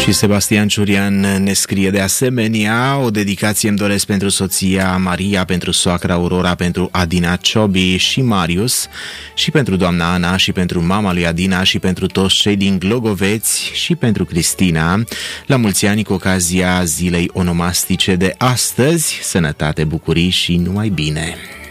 Și Sebastian Ciurian ne scrie de asemenea: o dedicație îmi doresc pentru soția Maria, pentru soacra Aurora, pentru Adina Ciobi și Marius, și pentru doamna Ana, și pentru mama lui Adina, și pentru toți cei din Glogoveți, și pentru Cristina. La mulți ani cu ocazia zilei onomastice de astăzi, sănătate, bucurii și numai bine!